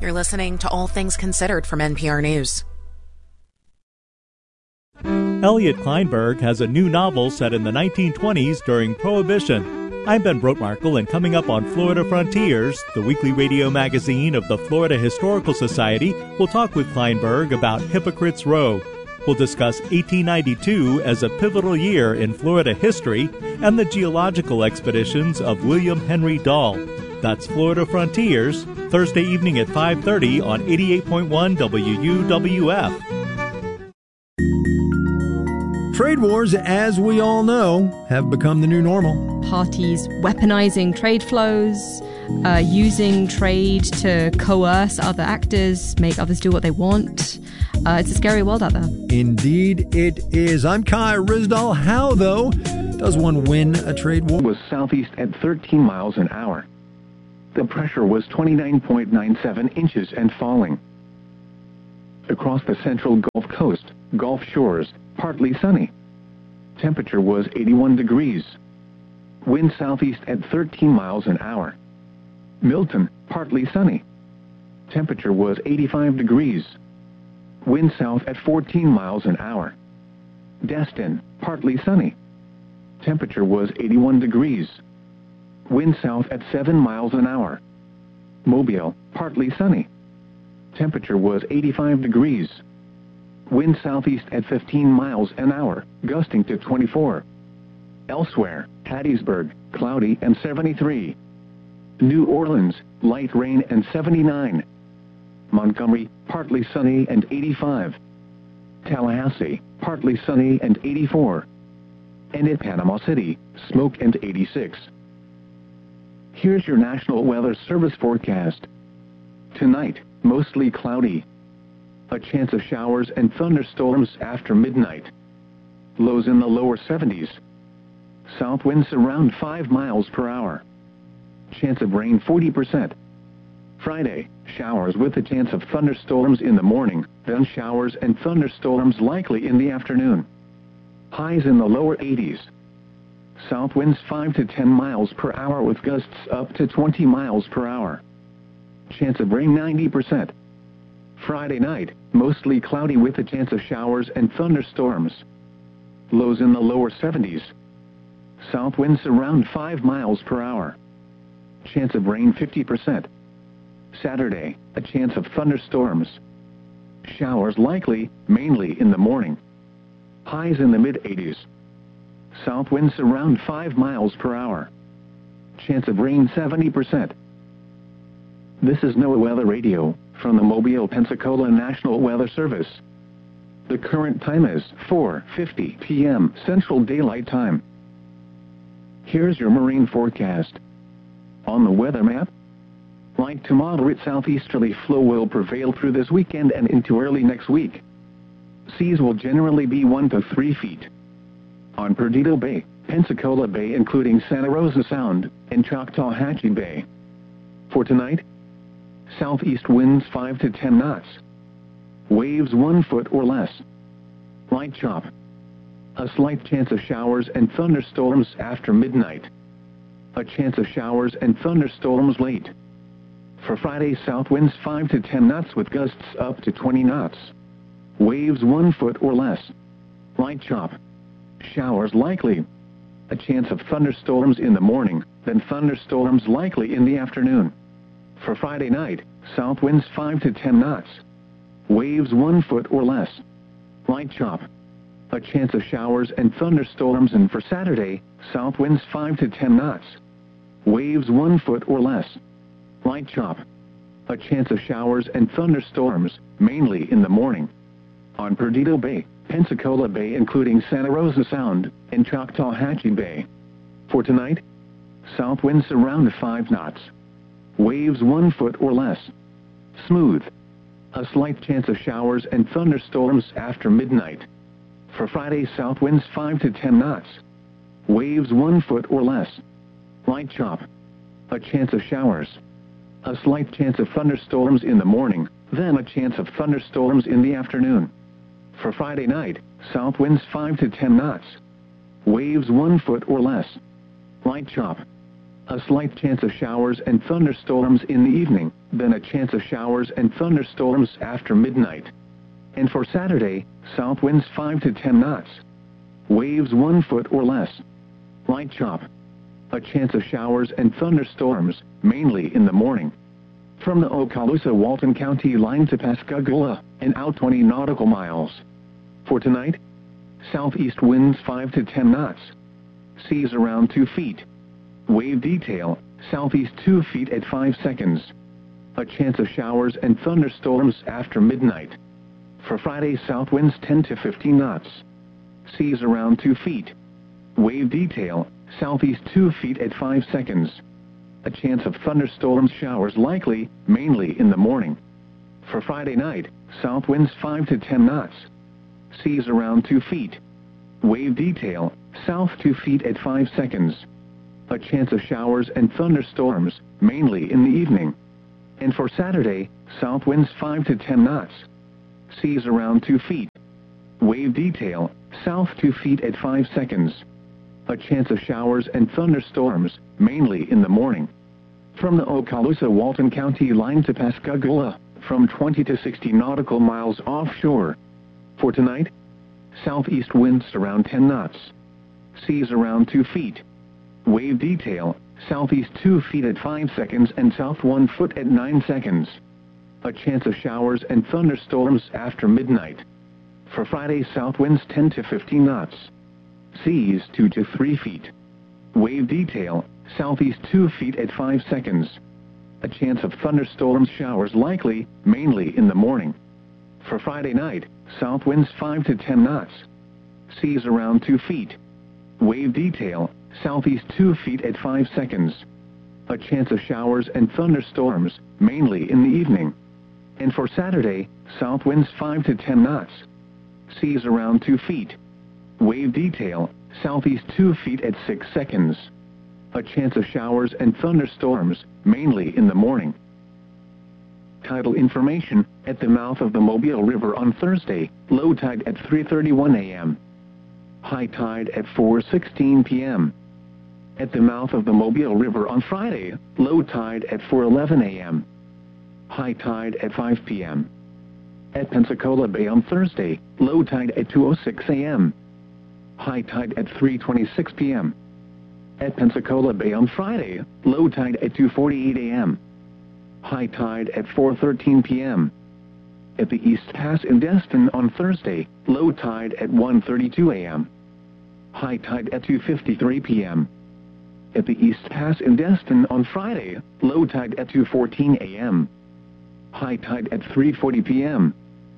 You're listening to All Things Considered from NPR News. Elliot Kleinberg has a new novel set in the 1920s during Prohibition. I'm Ben Brotmarkle, and coming up on Florida Frontiers, the weekly radio magazine of the Florida Historical Society, we'll talk with Kleinberg about Hypocrites Row. We'll discuss 1892 as a pivotal year in Florida history and the geological expeditions of William Henry Dahl. That's Florida Frontiers, Thursday evening at 5:30 on 88.1 WUWF. Trade wars, as we all know, have become the new normal. Parties weaponizing trade flows, using trade to coerce other actors, make others do what they want. It's a scary world out there. Indeed it is. I'm Kai Rizdal. How, though, does one win a trade war? It was southeast at 13 miles an hour. The pressure was 29.97 inches and falling. Across the central Gulf Coast, Gulf shores, partly sunny. Temperature was 81 degrees. Wind southeast at 13 miles an hour. Milton, partly sunny. Temperature was 85 degrees. Wind south at 14 miles an hour. Destin, partly sunny. Temperature was 81 degrees. Wind south at 7 miles an hour. Mobile, partly sunny. Temperature was 85 degrees. Wind southeast at 15 miles an hour, gusting to 24. Elsewhere, Hattiesburg, cloudy and 73. New Orleans, light rain and 79. Montgomery, partly sunny and 85. Tallahassee, partly sunny and 84. And at Panama City, smoke and 86. Here's your National Weather Service forecast. Tonight, mostly cloudy. A chance of showers and thunderstorms after midnight. Lows in the lower 70s. South winds around 5 miles per hour. Chance of rain 40%. Friday, showers with a chance of thunderstorms in the morning, then showers and thunderstorms likely in the afternoon. Highs in the lower 80s. South winds 5 to 10 miles per hour with gusts up to 20 miles per hour. Chance of rain 90%. Friday night, mostly cloudy with a chance of showers and thunderstorms. Lows in the lower 70s. South winds around 5 miles per hour. Chance of rain 50%. Saturday, a chance of thunderstorms. Showers likely, mainly in the morning. Highs in the mid-80s. South winds around 5 miles per hour. Chance of rain 70%. This is NOAA Weather Radio from the Mobile, Pensacola National Weather Service. The current time is 4:50 p.m. Central Daylight Time. Here's your marine forecast. On the weather map, light to moderate southeasterly flow will prevail through this weekend and into early next week. Seas will generally be 1 to 3 feet. On Perdido Bay, Pensacola Bay including Santa Rosa Sound, and Choctawhatchee Bay. For tonight, southeast winds 5 to 10 knots. Waves 1 foot or less. Light chop. A slight chance of showers and thunderstorms after midnight. A chance of showers and thunderstorms late. For Friday, south winds 5 to 10 knots with gusts up to 20 knots. Waves 1 foot or less. Light chop. Showers likely. A chance of thunderstorms in the morning, then thunderstorms likely in the afternoon. For Friday night, south winds 5 to 10 knots. Waves 1 foot or less. Light chop. A chance of showers and thunderstorms, and for Saturday, south winds 5 to 10 knots. Waves 1 foot or less. Light chop. A chance of showers and thunderstorms, mainly in the morning. On Perdido Bay, Pensacola Bay including Santa Rosa Sound, and Choctawhatchee Bay. For tonight, south winds around 5 knots. Waves 1 foot or less. Smooth. A slight chance of showers and thunderstorms after midnight. For Friday, south winds 5 to 10 knots. Waves 1 foot or less. Light chop. A chance of showers. A slight chance of thunderstorms in the morning, then a chance of thunderstorms in the afternoon. For Friday night, south winds 5 to 10 knots. Waves 1 foot or less. Light chop. A slight chance of showers and thunderstorms in the evening, then a chance of showers and thunderstorms after midnight. And for Saturday, south winds 5 to 10 knots. Waves 1 foot or less. Light chop. A chance of showers and thunderstorms, mainly in the morning. From the Okaloosa-Walton County line to Pascagoula, and out 20 nautical miles. For tonight, southeast winds 5 to 10 knots. Seas around 2 feet. Wave detail, southeast 2 feet at 5 seconds. A chance of showers and thunderstorms after midnight. For Friday, south winds 10 to 15 knots. Seas around 2 feet. Wave detail, southeast 2 feet at 5 seconds. A chance of thunderstorms showers likely, mainly in the morning. For Friday night, south winds 5 to 10 knots. Seas around 2 feet. Wave detail, south 2 feet at 5 seconds. A chance of showers and thunderstorms, mainly in the evening. And for Saturday, south winds 5 to 10 knots. Seas around 2 feet. Wave detail, south 2 feet at 5 seconds. A chance of showers and thunderstorms, mainly in the morning. From the Okaloosa-Walton County line to Pascagoula, from 20 to 60 nautical miles offshore. For tonight, southeast winds around 10 knots. Seas around 2 feet. Wave detail, southeast 2 feet at 5 seconds and south 1 foot at 9 seconds. A chance of showers and thunderstorms after midnight. For Friday, south winds 10 to 15 knots. Seas 2 to 3 feet. Wave detail, southeast 2 feet at 5 seconds. A chance of thunderstorms showers likely, mainly in the morning. For Friday night, south winds 5 to 10 knots. Seas around 2 feet. Wave detail, southeast 2 feet at 5 seconds. A chance of showers and thunderstorms, mainly in the evening. And for Saturday, south winds 5 to 10 knots. Seas around 2 feet. Wave detail, southeast 2 feet at 6 seconds. A chance of showers and thunderstorms, mainly in the morning. Tidal information, at the mouth of the Mobile River on Thursday, low tide at 3:31 a.m. High tide at 4:16 p.m. At the mouth of the Mobile River on Friday, low tide at 4:11 a.m. High tide at 5 p.m. At Pensacola Bay on Thursday, low tide at 2:06 a.m. High tide at 3:26 p.m. At Pensacola Bay on Friday, low tide at 2:48 a.m. High tide at 4:13 p.m. At the East Pass in Destin on Thursday, low tide at 1:32 a.m. High tide at 2:53 p.m. At the East Pass in Destin on Friday, low tide at 2:14 a.m. High tide at 3:40 p.m.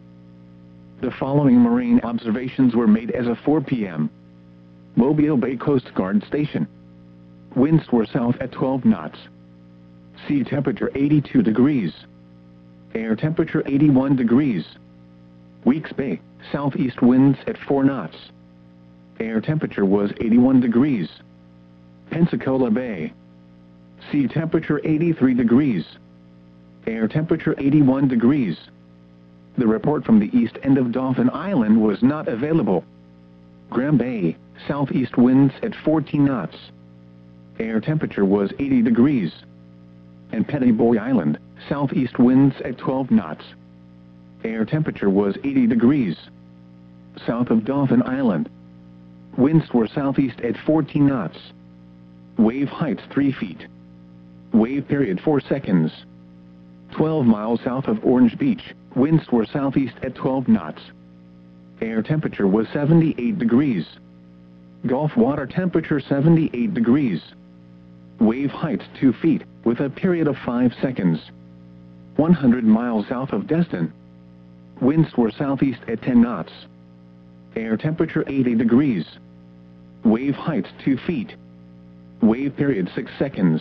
The following marine observations were made as of 4 p.m. Mobile Bay Coast Guard Station. Winds were south at 12 knots. Sea temperature 82 degrees. Air temperature 81 degrees. Weeks Bay, southeast winds at 4 knots. Air temperature was 81 degrees. Pensacola Bay. Sea temperature 83 degrees. Air temperature 81 degrees. The report from the east end of Dauphin Island was not available. Graham Bay, southeast winds at 14 knots. Air temperature was 80 degrees. And Petty Boy Island, southeast winds at 12 knots. Air temperature was 80 degrees. South of Dauphin Island. Winds were southeast at 14 knots. Wave heights 3 feet. Wave period 4 seconds. 12 miles south of Orange Beach, winds were southeast at 12 knots. Air temperature was 78 degrees. Gulf water temperature 78 degrees. Wave heights 2 feet, with a period of 5 seconds. 100 miles south of Destin. Winds were southeast at 10 knots. Air temperature 80 degrees. Wave heights 2 feet. Wave period 6 seconds.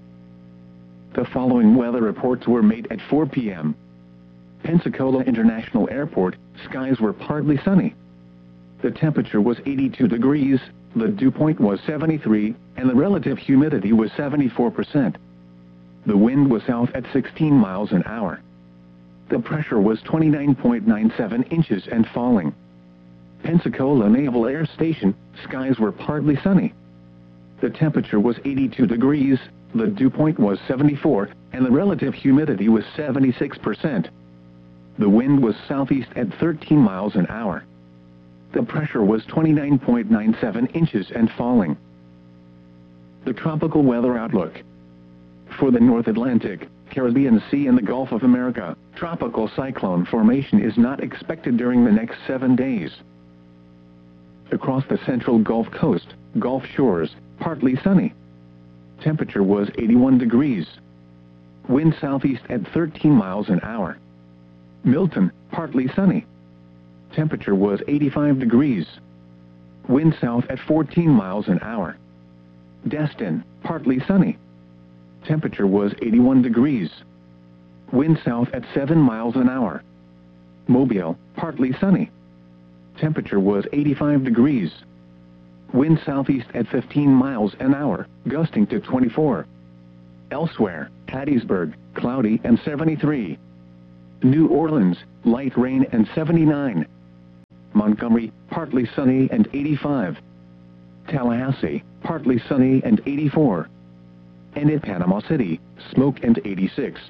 The following weather reports were made at 4 p.m. Pensacola International Airport, skies were partly sunny. The temperature was 82 degrees, the dew point was 73, and the relative humidity was 74%. The wind was south at 16 miles an hour. The pressure was 29.97 inches and falling. Pensacola Naval Air Station, skies were partly sunny. The temperature was 82 degrees, the dew point was 74, and the relative humidity was 76%. The wind was southeast at 13 miles an hour. The pressure was 29.97 inches and falling. The tropical weather outlook. For the North Atlantic, Caribbean Sea and the Gulf of America, tropical cyclone formation is not expected during the next 7 days. Across the central Gulf Coast, Gulf shores, partly sunny. Temperature was 81 degrees. Wind southeast at 13 miles an hour. Milton, partly sunny. Temperature was 85 degrees. Wind south at 14 miles an hour. Destin, partly sunny. Temperature was 81 degrees. Wind south at 7 miles an hour. Mobile, partly sunny. Temperature was 85 degrees. Wind southeast at 15 miles an hour, gusting to 24. Elsewhere, Hattiesburg, cloudy and 73. New Orleans, light rain and 79. Montgomery, partly sunny and 85. Tallahassee, partly sunny and 84. And in Panama City, smoke and 86.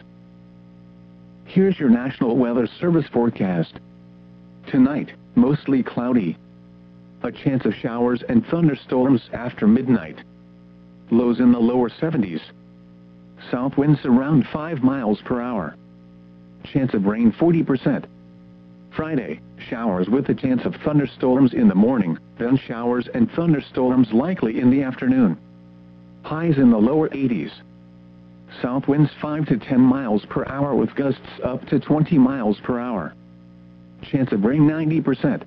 Here's your National Weather Service forecast. Tonight, mostly cloudy. A chance of showers and thunderstorms after midnight. Lows in the lower 70s. South winds around 5 miles per hour. Chance of rain 40%. Friday, showers with a chance of thunderstorms in the morning, then showers and thunderstorms likely in the afternoon. Highs in the lower 80s. South winds 5 to 10 miles per hour with gusts up to 20 miles per hour. Chance of rain 90%.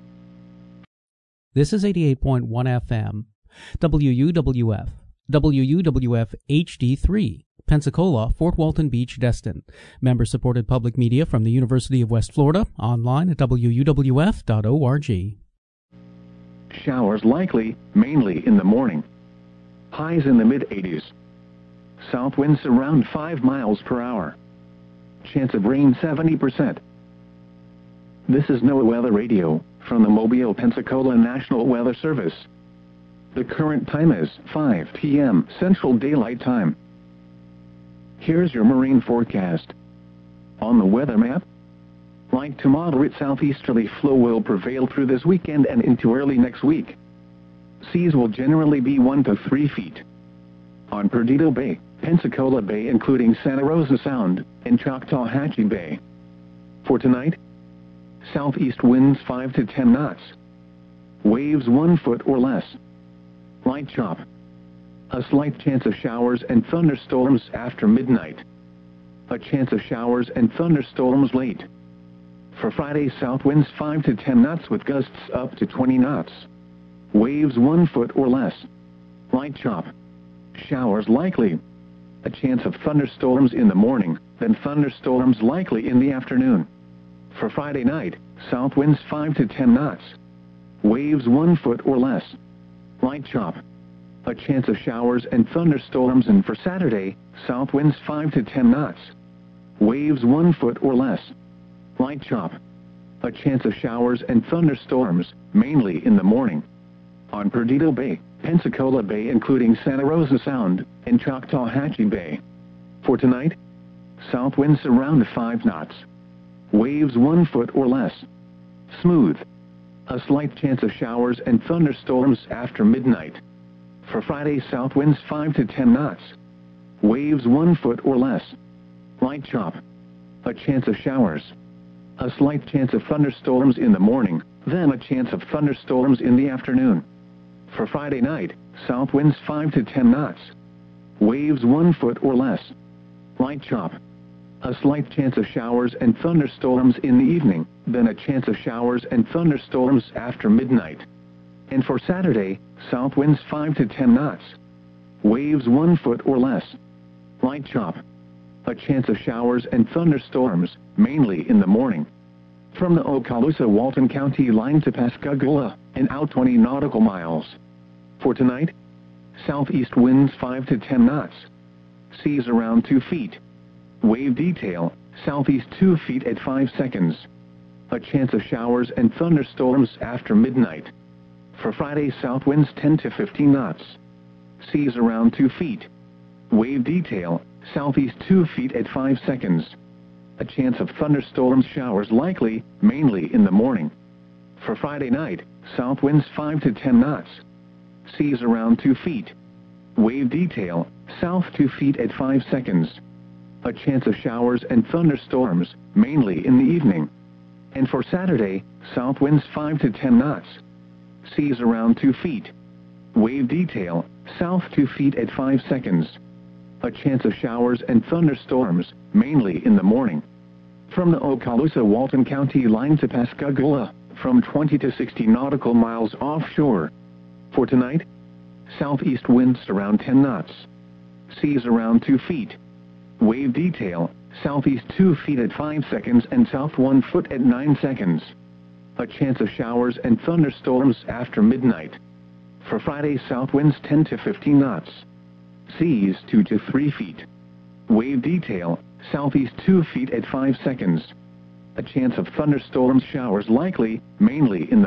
This is 88.1 FM, WUWF, WUWF HD3, Pensacola, Fort Walton Beach, Destin. Member-supported public media from the University of West Florida, online at wuwf.org. Showers likely, mainly in the morning. Highs in the mid-80s. South winds around 5 miles per hour. Chance of rain 70%. This is NOAA Weather Radio from the Mobile, Pensacola National Weather Service. The current time is 5 p.m. Central Daylight Time. Here's your marine forecast. On the weather map, light to moderate southeasterly flow will prevail through this weekend and into early next week. Seas will generally be 1 to 3 feet. On Perdido Bay, Pensacola Bay including Santa Rosa Sound, and Choctawhatchee Bay. For tonight, southeast winds 5 to 10 knots. Waves 1 foot or less. Light chop. A slight chance of showers and thunderstorms after midnight. A chance of showers and thunderstorms late. For Friday, south winds 5 to 10 knots with gusts up to 20 knots. Waves 1 foot or less. Light chop. Showers likely. A chance of thunderstorms in the morning, then thunderstorms likely in the afternoon. For Friday night, south winds 5 to 10 knots. Waves 1 foot or less. Light chop. A chance of showers and thunderstorms, and for Saturday, south winds 5 to 10 knots. Waves 1 foot or less. Light chop. A chance of showers and thunderstorms, mainly in the morning. On Perdido Bay, Pensacola Bay including Santa Rosa Sound, and Choctawhatchee Bay. For tonight, south winds around 5 knots. Waves 1 foot or less. Smooth. A slight chance of showers and thunderstorms after midnight. For Friday, south winds 5 to 10 knots. Waves 1 foot or less. Light chop. A chance of showers. A slight chance of thunderstorms in the morning, then a chance of thunderstorms in the afternoon. For Friday night, south winds 5 to 10 knots. Waves 1 foot or less. Light chop. A slight chance of showers and thunderstorms in the evening, then a chance of showers and thunderstorms after midnight. And for Saturday, south winds 5 to 10 knots. Waves 1 foot or less. Light chop. A chance of showers and thunderstorms, mainly in the morning. From the Okaloosa-Walton County line to Pascagoula, and out 20 nautical miles. For tonight, southeast winds 5 to 10 knots. Seas around 2 feet. Wave detail, southeast 2 feet at 5 seconds. A chance of showers and thunderstorms after midnight. For Friday, south winds 10 to 15 knots. seas around 2 feet. Wave detail, southeast 2 feet at 5 seconds. A chance of thunderstorms, showers likely, mainly in the morning. For Friday night, south winds 5 to 10 knots. Seas around 2 feet. Wave detail, south 2 feet at 5 seconds. A chance of showers and thunderstorms, mainly in the evening. And for Saturday, south winds 5 to 10 knots. Seas around 2 feet. Wave detail, south 2 feet at 5 seconds. A chance of showers and thunderstorms, mainly in the morning. From the Okaloosa-Walton County line to Pascagoula, from 20 to 60 nautical miles offshore. For tonight, southeast winds around 10 knots. Seas around 2 feet. Wave detail, southeast 2 feet at 5 seconds and south 1 foot at 9 seconds. A chance of showers and thunderstorms after midnight. For Friday, south winds 10 to 15 knots. Seas 2 to 3 feet. Wave detail, southeast 2 feet at 5 seconds. A chance of thunderstorms, showers likely, mainly in the